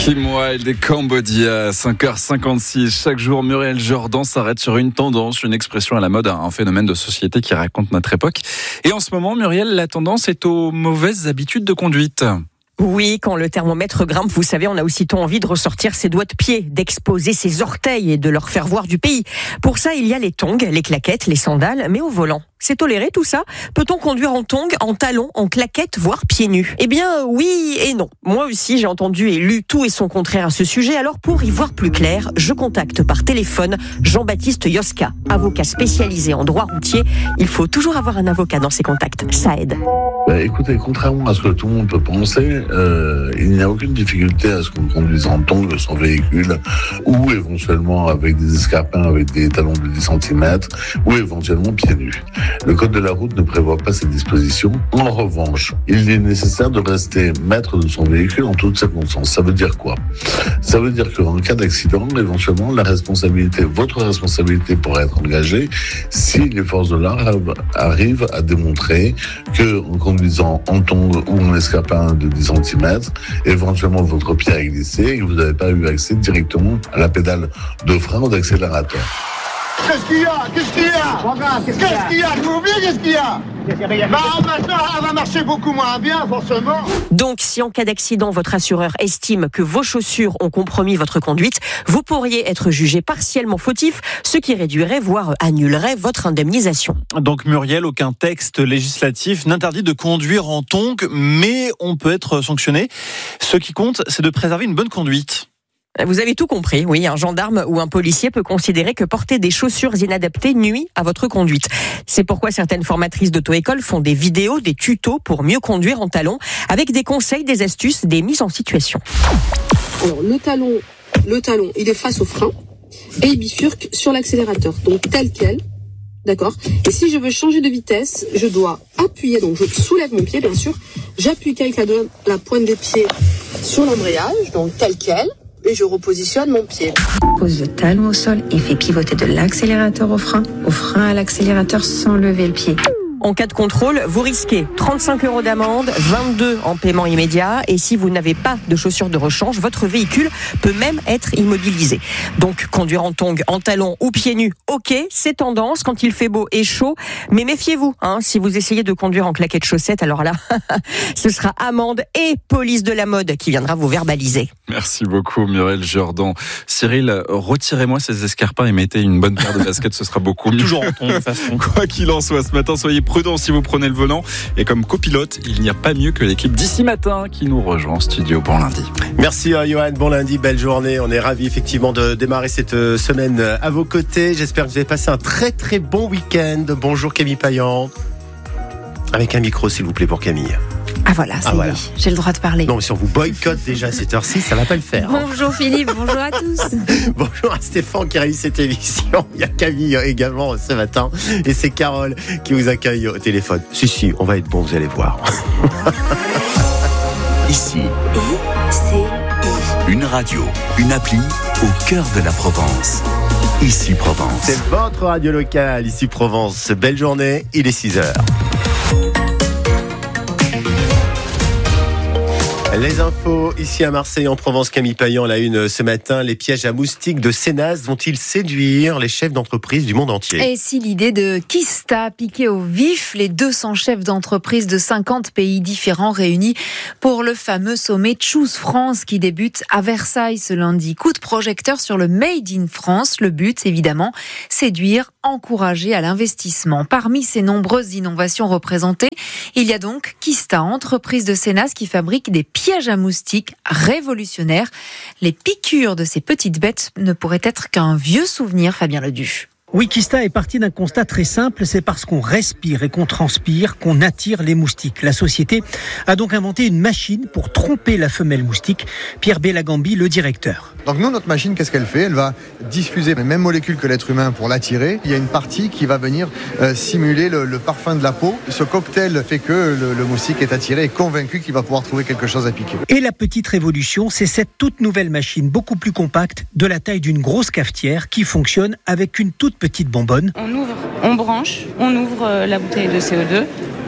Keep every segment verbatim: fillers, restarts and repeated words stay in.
Kim Wilde et Cambodia, cinq heures cinquante-six. Chaque jour, Muriel Jourdan s'arrête sur une tendance, une expression à la mode, un phénomène de société qui raconte notre époque. Et en ce moment, Muriel, la tendance est aux mauvaises habitudes de conduite. Oui, quand le thermomètre grimpe, vous savez, on a aussitôt envie de ressortir ses doigts de pied, d'exposer ses orteils et de leur faire voir du pays. Pour ça, il y a les tongs, les claquettes, les sandales, mais au volant. C'est toléré tout ça ? Peut-on conduire en tongs, en talons, en claquettes, voire pieds nus ? Eh bien, oui et non. Moi aussi, j'ai entendu et lu tout et son contraire à ce sujet. Alors, pour y voir plus clair, je contacte par téléphone Jean-Baptiste Yoska, avocat spécialisé en droit routier. Il faut toujours avoir un avocat dans ses contacts. Ça aide. Bah, écoutez, contrairement à ce que tout le monde peut penser, euh, il n'y a aucune difficulté à ce qu'on conduise en tongs son véhicule, ou éventuellement avec des escarpins avec des talons de dix centimètres, ou éventuellement pieds nus. Le code de la route ne prévoit pas ces dispositions. En revanche, il est nécessaire de rester maître de son véhicule en toutes circonstances. Ça veut dire quoi ? Ça veut dire qu'en cas d'accident, éventuellement, la responsabilité, votre responsabilité pourrait être engagée si les forces de l'ordre arrivent à démontrer que, en conduisant en tongs ou en escarpin de dix centimètres, éventuellement votre pied a glissé et que vous n'avez pas eu accès directement à la pédale de frein ou d'accélérateur. Qu'est-ce qu'il y a ? Qu'est-ce qu'il y a ? Regarde, qu'est-ce Qu'est-ce qu'il y a ? Tu m'oublies, qu'est-ce qu'il y a ? Bah, maintenant, elle va marcher beaucoup moins bien, forcément. Donc, si en cas d'accident, votre assureur estime que vos chaussures ont compromis votre conduite, vous pourriez être jugé partiellement fautif, ce qui réduirait, voire annulerait votre indemnisation. Donc, Muriel, aucun texte législatif n'interdit de conduire en tongs, mais on peut être sanctionné. Ce qui compte, c'est de préserver une bonne conduite. Vous avez tout compris, oui, un gendarme ou un policier peut considérer que porter des chaussures inadaptées nuit à votre conduite. C'est pourquoi certaines formatrices d'auto-école font des vidéos, des tutos pour mieux conduire en talons, avec des conseils, des astuces, des mises en situation. Alors, le talon, le talon, il est face au frein et il bifurque sur l'accélérateur, donc tel quel, d'accord ? Et si je veux changer de vitesse, je dois appuyer, donc je soulève mon pied, bien sûr, j'appuie avec la, la pointe des pieds sur l'embrayage, donc tel quel, et je repositionne mon pied. Pose le talon au sol et fait pivoter de l'accélérateur au frein, au frein à l'accélérateur sans lever le pied. En cas de contrôle, vous risquez trente-cinq euros d'amende, vingt-deux en paiement immédiat. Et si vous n'avez pas de chaussures de rechange, votre véhicule peut même être immobilisé. Donc, conduire en tongs, en talons ou pieds nus, ok, c'est tendance quand il fait beau et chaud. Mais méfiez-vous, hein, si vous essayez de conduire en claquettes chaussettes, alors là, ce sera amende et police de la mode qui viendra vous verbaliser. Merci beaucoup, Muriel Jourdan. Cyril, retirez-moi ces escarpins et mettez une bonne paire de baskets, ce sera beaucoup mieux. Toujours en tongs, de toute façon. Quoi qu'il en soit, ce matin, soyez prudent si vous prenez le volant. Et comme copilote, il n'y a pas mieux que l'équipe d'ici matin qui nous rejoint en studio. Bon lundi. Merci à Johan, bon lundi, belle journée. On est ravis effectivement de démarrer cette semaine à vos côtés. J'espère que vous avez passé un très très bon week-end. Bonjour Camille Payan. Avec un micro s'il vous plaît pour Camille. Ah voilà, ça ah, y voilà. est, j'ai le droit de parler. Non, mais si on vous boycotte déjà à cette heure-ci, ça va pas le faire. Bonjour Philippe, bonjour à tous. Bonjour à Stéphane qui réalise cette émission. Il y a Camille également ce matin. Et c'est Carole qui vous accueille au téléphone. Si, si, on va être bon, vous allez voir. Ici. I C I. Une radio, une appli au cœur de la Provence. Ici Provence. C'est votre radio locale, Ici Provence. Belle journée, il est six heures. Les infos ici à Marseille, en Provence, Camille Payan, la une ce matin. Les pièges à moustiques de Sénaz vont-ils séduire les chefs d'entreprise du monde entier ? Et si l'idée de Kista piquait au vif les deux cents chefs d'entreprise de cinquante pays différents réunis pour le fameux sommet Choose France qui débute à Versailles ce lundi. Coup de projecteur sur le Made in France. Le but, évidemment, séduire, encourager à l'investissement. Parmi ces nombreuses innovations représentées, il y a donc Kista, entreprise de Sénaz qui fabrique des pièges à moustiques révolutionnaires. Les piqûres de ces petites bêtes ne pourraient être qu'un vieux souvenir, Fabien Ledu. Oui, Kista est parti d'un constat très simple, c'est parce qu'on respire et qu'on transpire qu'on attire les moustiques. La société a donc inventé une machine pour tromper la femelle moustique. Pierre Bellagambi, le directeur. Donc nous, notre machine, qu'est-ce qu'elle fait ? Elle va diffuser les mêmes molécules que l'être humain pour l'attirer. Il y a une partie qui va venir euh, simuler le, le parfum de la peau. Ce cocktail fait que le, le moustique est attiré et convaincu qu'il va pouvoir trouver quelque chose à piquer. Et la petite révolution, c'est cette toute nouvelle machine, beaucoup plus compacte, de la taille d'une grosse cafetière, qui fonctionne avec une toute petite bonbonne. On ouvre, on branche, on ouvre la bouteille de C O deux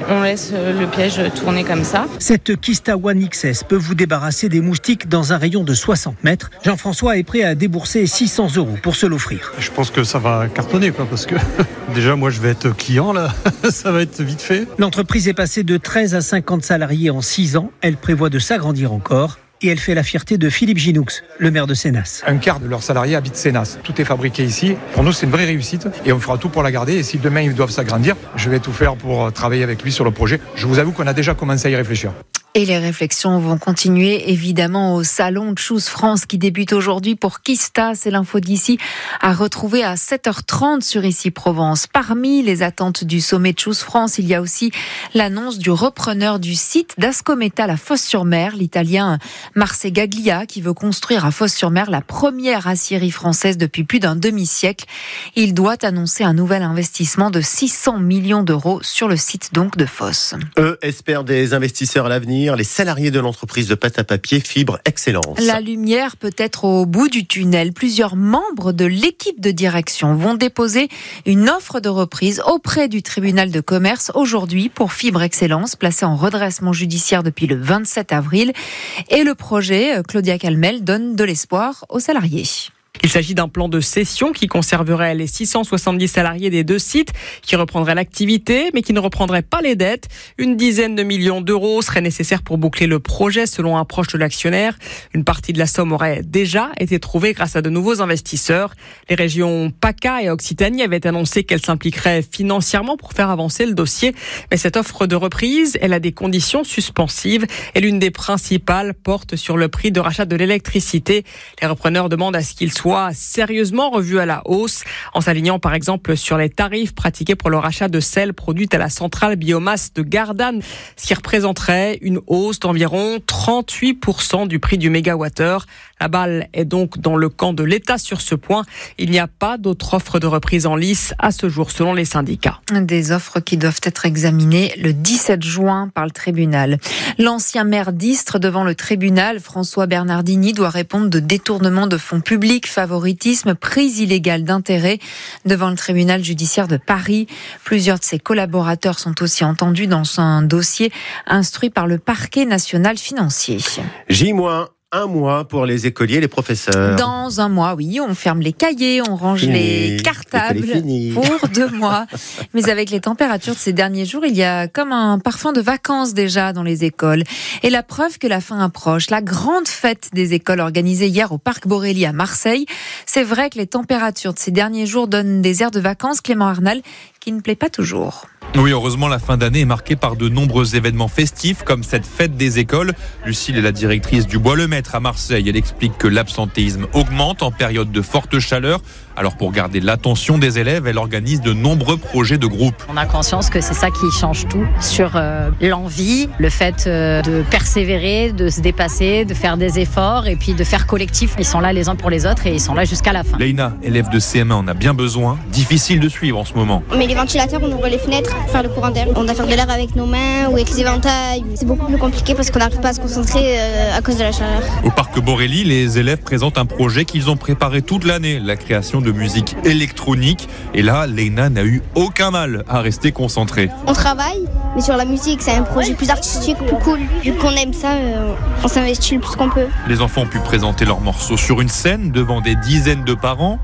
on laisse le piège tourner comme ça. Cette Kista One X S peut vous débarrasser des moustiques dans un rayon de soixante mètres. Jean-François est prêt à débourser six cents euros pour se l'offrir. Je pense que ça va cartonner, quoi, parce que déjà, moi, je vais être client, là. Ça va être vite fait. L'entreprise est passée de treize à cinquante salariés en six ans. Elle prévoit de s'agrandir encore. Et elle fait la fierté de Philippe Ginoux, le maire de Sénas. Un quart de leurs salariés habitent Sénas. Tout est fabriqué ici. Pour nous, c'est une vraie réussite et on fera tout pour la garder. Et si demain, ils doivent s'agrandir, je vais tout faire pour travailler avec lui sur le projet. Je vous avoue qu'on a déjà commencé à y réfléchir. Et les réflexions vont continuer évidemment au salon de Choose France qui débute aujourd'hui pour Kista. C'est l'info d'ici à retrouver à sept heures trente sur Ici Provence. Parmi les attentes du sommet de Choose France, il y a aussi l'annonce du repreneur du site d'Ascométal à Fos-sur-Mer, l'italien Marcel Gaglia, qui veut construire à Fos-sur-Mer la première aciérie française depuis plus d'un demi-siècle. Il doit annoncer un nouvel investissement de six cents millions d'euros sur le site donc de Fos. Eux espèrent des investisseurs à l'avenir. Les salariés de l'entreprise de pâte à papier Fibre Excellence. La lumière peut être au bout du tunnel. Plusieurs membres de l'équipe de direction vont déposer une offre de reprise auprès du tribunal de commerce aujourd'hui pour Fibre Excellence, placée en redressement judiciaire depuis le vingt-sept avril. Et le projet, Claudia Calmel, donne de l'espoir aux salariés. Il s'agit d'un plan de cession qui conserverait les six cent soixante-dix salariés des deux sites, qui reprendrait l'activité, mais qui ne reprendrait pas les dettes. Une dizaine de millions d'euros seraient nécessaires pour boucler le projet, selon un proche de l'actionnaire. Une partie de la somme aurait déjà été trouvée grâce à de nouveaux investisseurs. Les régions PACA et Occitanie avaient annoncé qu'elles s'impliqueraient financièrement pour faire avancer le dossier. Mais cette offre de reprise, elle a des conditions suspensives. Et l'une des principales porte sur le prix de rachat de l'électricité. Les repreneurs demandent à ce qu'il soit sérieusement revu à la hausse, en s'alignant par exemple sur les tarifs pratiqués pour le rachat de sel produite à la centrale biomasse de Gardanne, ce qui représenterait une hausse d'environ trente-huit pour cent du prix du mégawattheure. La balle est donc dans le camp de l'État sur ce point. Il n'y a pas d'autre offre de reprise en lice à ce jour, selon les syndicats. Des offres qui doivent être examinées le dix-sept juin par le tribunal. L'ancien maire d'Istres devant le tribunal, François Bernardini, doit répondre de détournement de fonds publics, favoritisme, prise illégale d'intérêt devant le tribunal judiciaire de Paris. Plusieurs de ses collaborateurs sont aussi entendus dans un dossier instruit par le parquet national financier. J- Un mois pour les écoliers et les professeurs. Dans un mois, oui, on ferme les cahiers, on range fini. les cartables pour deux mois. Mais avec les températures de ces derniers jours, il y a comme un parfum de vacances déjà dans les écoles. Et la preuve que la fin approche, la grande fête des écoles organisée hier au Parc Borély à Marseille. C'est vrai que les températures de ces derniers jours donnent des airs de vacances, Clément Arnal, qui ne plaît pas toujours. Oui, heureusement, la fin d'année est marquée par de nombreux événements festifs, comme cette fête des écoles. Lucille est la directrice du Bois-le-Maître à Marseille. Elle explique que l'absentéisme augmente en période de forte chaleur. Alors, pour garder l'attention des élèves, elle organise de nombreux projets de groupe. On a conscience que c'est ça qui change tout, sur euh, l'envie, le fait euh, de persévérer, de se dépasser, de faire des efforts et puis de faire collectif. Ils sont là les uns pour les autres et ils sont là jusqu'à la fin. Leïna, élève de C M un, en a bien besoin. Difficile de suivre en ce moment. On met les ventilateurs, on ouvre les fenêtres pour faire le courant d'air. On doit faire de l'air avec nos mains ou avec les éventails. C'est beaucoup plus compliqué parce qu'on n'arrive pas à se concentrer euh, à cause de la chaleur. Au Parc Borély, les élèves présentent un projet qu'ils ont préparé toute l'année, la création de musique électronique. Et là, Leïna n'a eu aucun mal à rester concentrée. On travaille, mais sur la musique, c'est un projet plus artistique, plus cool. Vu qu'on aime ça, euh, on s'investit le plus qu'on peut. Les enfants ont pu présenter leurs morceaux sur une scène devant des dizaines de parents.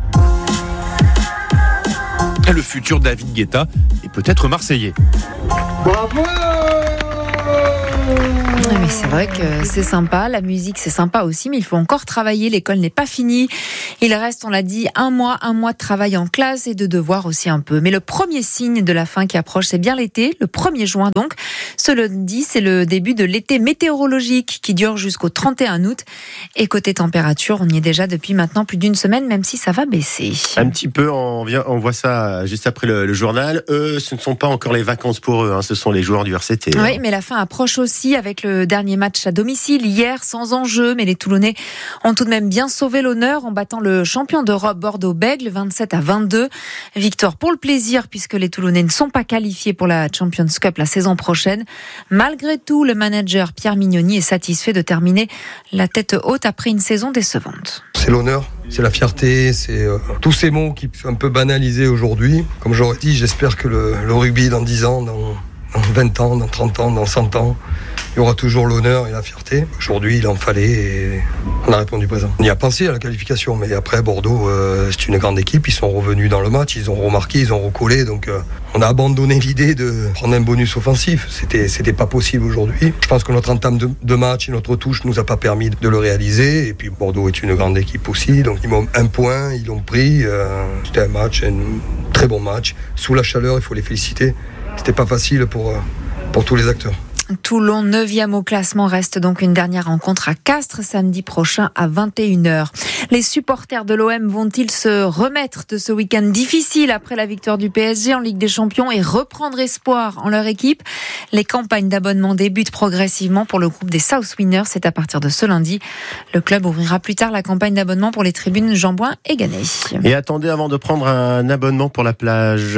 Le futur David Guetta est peut-être marseillais. Bravo! Mais c'est vrai que c'est sympa, la musique c'est sympa aussi, mais il faut encore travailler, l'école n'est pas finie. Il reste, on l'a dit, un mois, un mois de travail en classe et de devoirs aussi un peu. Mais le premier signe de la fin qui approche, c'est bien l'été, le premier juin donc. Ce lundi, c'est le début de l'été météorologique qui dure jusqu'au trente et un août. Et côté température, on y est déjà depuis maintenant plus d'une semaine, même si ça va baisser. Un petit peu, on, vient, on voit ça juste après le, le journal. Eux, ce ne sont pas encore les vacances pour eux, hein, ce sont les joueurs du R C T. Oui, mais la fin approche aussi avec le dernier match à domicile hier, sans enjeu, mais les Toulonnais ont tout de même bien sauvé l'honneur en battant le champion d'Europe Bordeaux-Bègles vingt-sept à vingt-deux. Victoire pour le plaisir puisque les Toulonnais ne sont pas qualifiés pour la Champions Cup la saison prochaine. Malgré tout, le manager Pierre Mignoni est satisfait de terminer la tête haute après une saison décevante. C'est l'honneur, c'est la fierté, c'est euh, tous ces mots qui sont un peu banalisés aujourd'hui. Comme j'aurais dit, j'espère que le, le rugby dans dix ans, dans Dans vingt ans, dans trente ans, dans cent ans, il y aura toujours l'honneur et la fierté. Aujourd'hui, il en fallait et on a répondu présent. On y a pensé à la qualification, mais après, Bordeaux, euh, c'est une grande équipe. Ils sont revenus dans le match, ils ont remarqué, ils ont recollé. Donc, euh, on a abandonné l'idée de prendre un bonus offensif. C'était, c'était pas possible aujourd'hui. Je pense que notre entame de, de match et notre touche nous a pas permis de le réaliser. Et puis, Bordeaux est une grande équipe aussi. Donc, ils m'ont un point, ils l'ont pris. Euh, c'était un match, un très bon match. Sous la chaleur, il faut les féliciter. C'était pas facile pour, euh, pour tous les acteurs. Toulon, neuvième au classement, reste donc une dernière rencontre à Castres samedi prochain à vingt et une heures. Les supporters de l'O M vont-ils se remettre de ce week-end difficile après la victoire du P S G en Ligue des Champions et reprendre espoir en leur équipe ? Les campagnes d'abonnement débutent progressivement pour le groupe des South Winners. C'est à partir de ce lundi. Le club ouvrira plus tard la campagne d'abonnement pour les tribunes Jean-Bouin et Ganay. Et attendez avant de prendre un abonnement pour la plage.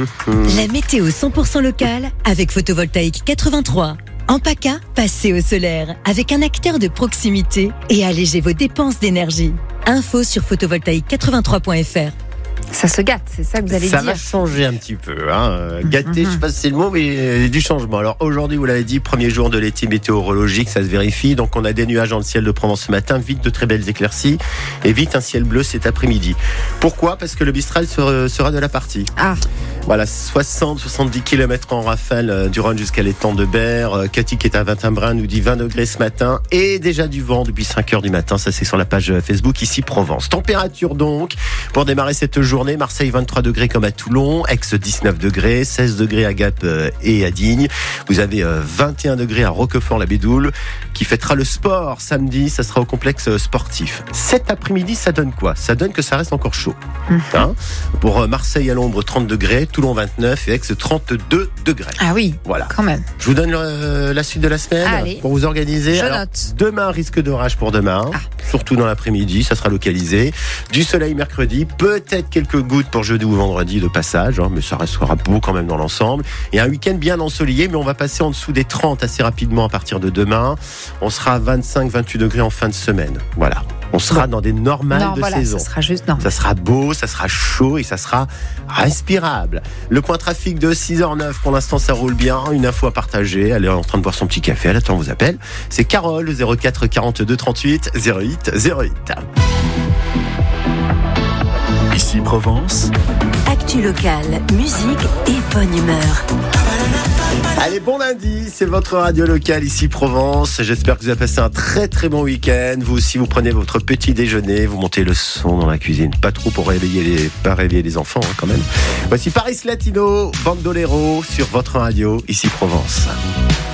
La météo cent pour cent locale avec Photovoltaïque quatre-vingt-trois. En PACA, passez au solaire avec un acteur de proximité et allégez vos dépenses d'énergie. Info sur photovoltaïque quatre-vingt-trois point f r. Ça se gâte, c'est ça que vous allez ça dire. Ça va changer un petit peu. Hein. Gâter, mmh. je sais pas si c'est le mot, mais du changement. Alors aujourd'hui, vous l'avez dit, premier jour de l'été météorologique, ça se vérifie. Donc on a des nuages dans le ciel de Provence ce matin, vite de très belles éclaircies et vite un ciel bleu cet après-midi. Pourquoi ? Parce que le Mistral sera de la partie. Ah. Voilà, soixante à soixante-dix kilomètres en rafale euh, du Rhône jusqu'à l'étang de Berre. Euh, Cathy qui est à Vingt-un-Brin nous dit vingt degrés ce matin et déjà du vent depuis cinq heures du matin. Ça c'est sur la page Facebook ici Provence. Température donc pour démarrer cette journée. Marseille vingt-trois degrés comme à Toulon, Aix dix-neuf degrés, seize degrés à Gap euh, et à Digne. Vous avez euh, vingt et un degrés à Roquefort-la-Bédoule qui fêtera le sport samedi. Ça sera au complexe sportif. Cet après-midi, ça donne quoi ? Ça donne que ça reste encore chaud. Mmh. Hein ? Pour euh, Marseille à l'ombre trente degrés. Toulon vingt-neuf et Aix trente-deux degrés. Ah oui, voilà. Quand même. Je vous donne le, la suite de la semaine. Allez. Pour vous organiser. Je Alors, note. Demain, risque d'orage pour demain, ah. surtout dans l'après-midi, ça sera localisé. Du soleil mercredi, peut-être quelques gouttes pour jeudi ou vendredi de passage, hein, mais ça restera beau quand même dans l'ensemble. Et un week-end bien ensoleillé, mais on va passer en dessous des trente assez rapidement à partir de demain. On sera à vingt-cinq à vingt-huit degrés en fin de semaine. Voilà. On sera dans des normales non, de voilà, saison. Ça sera juste non. Ça sera beau, ça sera chaud et ça sera respirable. Le point trafic de six heures neuf, pour l'instant ça roule bien. Une info à partager. Elle est en train de boire son petit café. Elle attend, on vous appelle. C'est Carole, zéro quatre quarante-deux trente-huit zéro huit zéro huit. Ici Provence. Actu locale, musique et bonne humeur. Allez, bon lundi, c'est votre radio locale ici Provence. J'espère que vous avez passé un très très bon week-end. Vous aussi, vous prenez votre petit déjeuner, vous montez le son dans la cuisine. Pas trop pour réveiller les, pas réveiller les enfants hein, quand même. Voici Paris Latino, Bandolero sur votre radio ici Provence.